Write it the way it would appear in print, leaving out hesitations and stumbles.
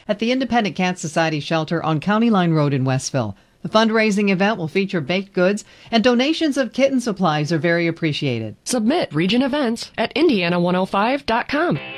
at the Independent Cat Society shelter on County Line Road in Westville. The fundraising event will feature baked goods, and donations of kitten supplies are very appreciated. Submit region events at Indiana105.com.